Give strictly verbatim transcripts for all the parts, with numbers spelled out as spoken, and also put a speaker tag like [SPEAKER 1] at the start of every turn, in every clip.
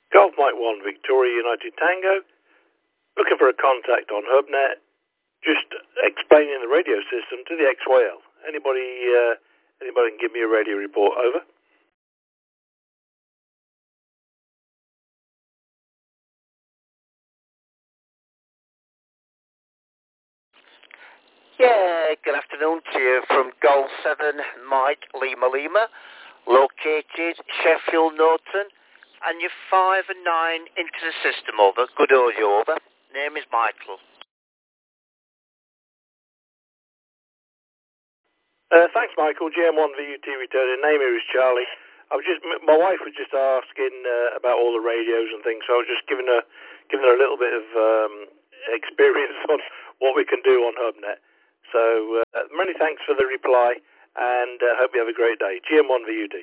[SPEAKER 1] Golf Mike one, Victoria United Tango. Looking for a contact on HubNet. Just explaining the radio system to the X Y L. Anybody, uh, anybody can give me a radio report, over.
[SPEAKER 2] Yeah, good afternoon to you from Golf seven, Mike Lima Lima, located Sheffield Norton, and you're five and nine into the system, over. Good audio, over. Name is Michael.
[SPEAKER 1] Uh, thanks, Michael. G M one V U T returning. Name here is Charlie. I was just, my wife was just asking uh, about all the radios and things, so I was just giving her, giving her a little bit of um, experience on what we can do on HubNet. So uh, many thanks for the reply, and uh, hope you have a great day. G M one V U T.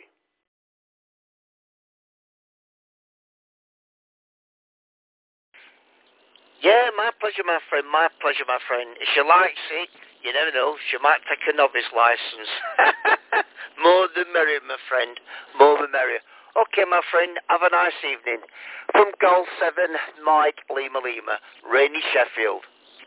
[SPEAKER 2] Yeah, my pleasure, my friend, my pleasure, my friend. If she likes it, you never know, she might take a novice license. More the merrier, my friend, more the merrier. Okay, my friend, have a nice evening. From Golf seven, Mike Lima Lima, rainy Sheffield.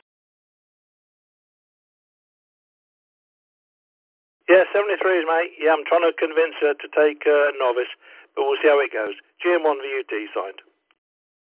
[SPEAKER 1] Yeah, seventy-threes, mate. Yeah, I'm trying to convince her to take uh, a novice, but we'll see how it goes. G M one V U T signed.